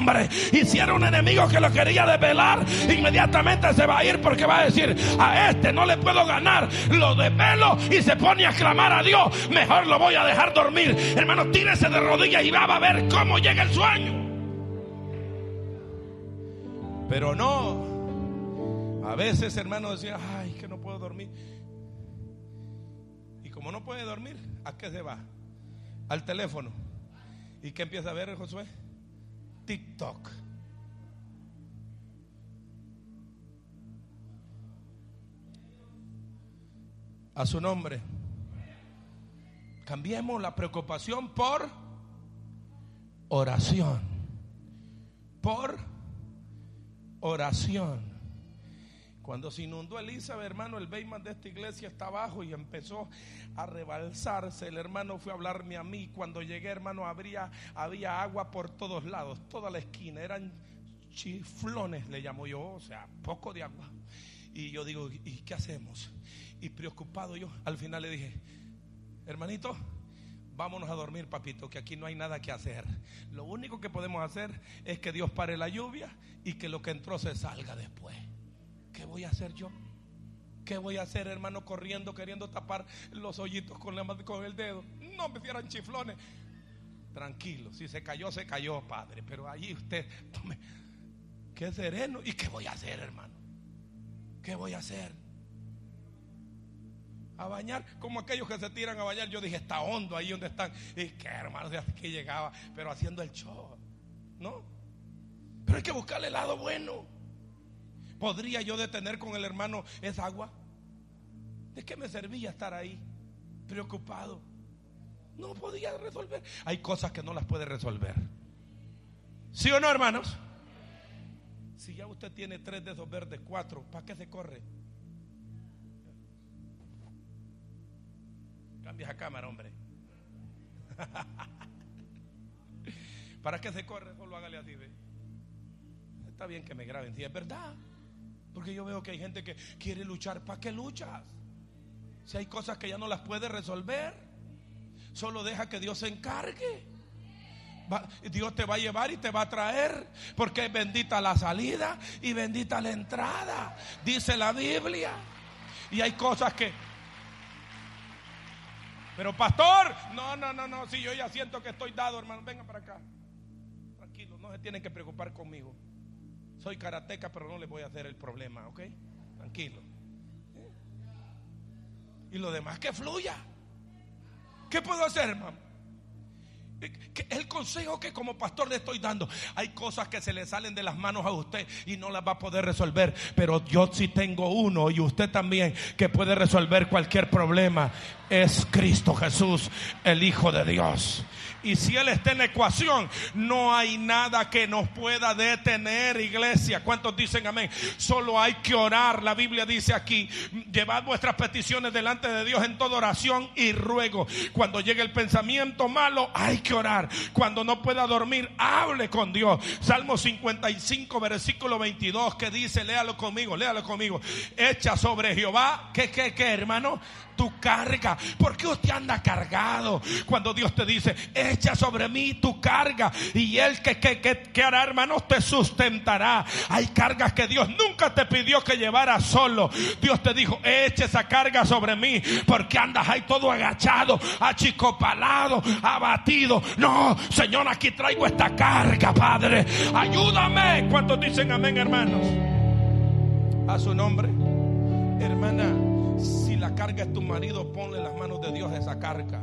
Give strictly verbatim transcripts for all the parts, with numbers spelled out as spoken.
Y si era un enemigo que lo quería desvelar, inmediatamente se va a ir, porque va a decir: a este no le puedo ganar, lo desvelo y se pone a clamar a Dios, mejor lo voy a dejar dormir. Hermano, tírese de rodillas y va a ver cómo llega el sueño. Pero no, a veces, hermano, decía: ay, que no puedo dormir. Y como no puede dormir, ¿a qué se va? Al teléfono. ¿Y qué empieza a ver, Josué? TikTok. A su nombre. Cambiemos la preocupación por oración. Por oración. Cuando se inundó Elizabeth, hermano, el Beyman de esta iglesia está abajo y empezó a rebalsarse. El hermano fue a hablarme a mí. Cuando llegué, hermano, habría, había agua por todos lados, toda la esquina. Eran chiflones, le llamo yo, o sea, poco de agua. Y yo digo: ¿y qué hacemos? Y preocupado yo, al final le dije: hermanito, vámonos a dormir, papito, que aquí no hay nada que hacer. Lo único que podemos hacer es que Dios pare la lluvia y que lo que entró se salga después. ¿Qué voy a hacer yo? ¿Qué voy a hacer, hermano, corriendo, queriendo tapar los hoyitos con, la, con el dedo? No me hicieran chiflones. Tranquilo, si se cayó, se cayó, padre. Pero allí usted tome. Qué sereno. ¿Y qué voy a hacer, hermano? ¿Qué voy a hacer? A bañar, como aquellos que se tiran a bañar. Yo dije: está hondo ahí donde están. Y que, hermano, de que llegaba, pero haciendo el show, ¿no? Pero hay que buscarle el lado bueno. ¿Podría yo detener con el hermano esa agua? ¿De qué me servía estar ahí preocupado? No podía resolver. Hay cosas que no las puede resolver. ¿Sí o no, hermanos? Si ya usted tiene tres dedos verdes, cuatro, ¿para qué se corre? Cambia esa cámara, hombre. ¿Para qué se corre? Solo hágale así, ¿ve? Está bien que me graben, si es verdad. Porque yo veo que hay gente que quiere luchar. ¿Para qué luchas? Si hay cosas que ya no las puede resolver, solo deja que Dios se encargue. Va, Dios te va a llevar y te va a traer, porque es bendita la salida y bendita la entrada, dice la Biblia. Y hay cosas que... Pero pastor, no, no, no, no, si yo ya siento que estoy dado, hermano, venga para acá. Tranquilo, no se tienen que preocupar conmigo. Soy karateca, pero no les voy a hacer el problema, ¿ok? Tranquilo. Y lo demás que fluya. ¿Qué puedo hacer, hermano? El consejo que como pastor le estoy dando: hay cosas que se le salen de las manos a usted y no las va a poder resolver, pero yo sí tengo uno, y usted también, que puede resolver cualquier problema. Es Cristo Jesús, el Hijo de Dios. Y si Él está en la ecuación, no hay nada que nos pueda detener, iglesia. ¿Cuántos dicen amén? Solo hay que orar. La Biblia dice aquí: llevad vuestras peticiones delante de Dios en toda oración y ruego. Cuando llegue el pensamiento malo, hay que orar. Cuando no pueda dormir, hable con Dios. Salmo cincuenta y cinco, versículo veintidós, que dice, léalo conmigo, léalo conmigo: echa sobre Jehová, ¿qué, qué, qué, hermano? Tu carga. ¿Por qué usted anda cargado? Cuando Dios te dice: echa sobre mí tu carga, y Él que, que, que, que hará, hermanos, te sustentará. Hay cargas que Dios nunca te pidió que llevaras solo. Dios te dijo: echa esa carga sobre mí, porque andas ahí todo agachado, achicopalado, abatido. No, Señor, aquí traigo esta carga, Padre, ayúdame. ¿Cuántos dicen amén, hermanos? A su nombre. Hermana, si la carga es tu marido, ponle en las manos de Dios esa carga.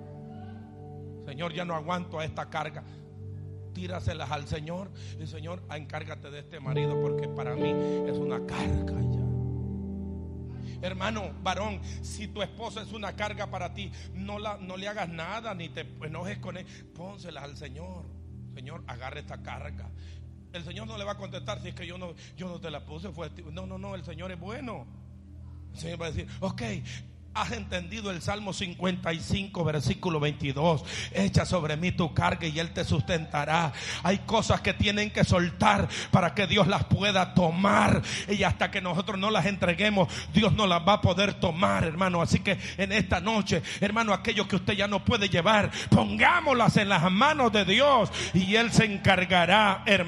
Señor, ya no aguanto a esta carga. Tíraselas al Señor. Y Señor, encárgate de este marido, porque para mí es una carga ya. Hermano, varón, si tu esposa es una carga para ti, no, la, no le hagas nada, ni te enojes con él. Pónselas al Señor. Señor, agarre esta carga. El Señor no le va a contestar: si es que yo no, yo no te la puse, fue no, no, no, el Señor es bueno. El Señor va a decir: ok, has entendido el Salmo cincuenta y cinco, versículo veintidós. Echa sobre mí tu carga y Él te sustentará. Hay cosas que tienen que soltar para que Dios las pueda tomar, y hasta que nosotros no las entreguemos, Dios no las va a poder tomar, hermano. Así que en esta noche, hermano, aquello que usted ya no puede llevar, pongámoslas en las manos de Dios y Él se encargará, hermano.